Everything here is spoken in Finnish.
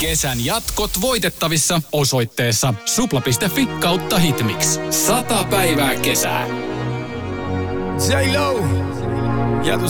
Kesän jatkot voitettavissa osoitteessa supla.fi/hitmix. 100 päivää kesää. J-Lo ja tu